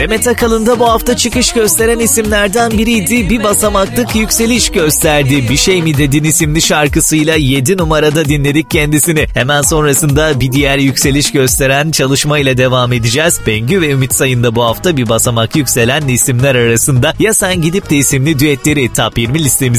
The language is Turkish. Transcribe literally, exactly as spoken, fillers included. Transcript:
Demet Akalın da bu hafta çıkış gösteren isimlerden biriydi. Bir basamaklık yükseliş gösterdi. Bir Şey Mi Dedin isimli şarkısıyla yedi numarada dinledik kendisini. Hemen sonrasında bir diğer yükseliş gösteren çalışmayla devam edeceğiz. Bengü ve Ümit Sayın da bu hafta bir basamak yükselen isimler arasında. Ya Sen Gidip de isimli düetleri Top yirmi listemize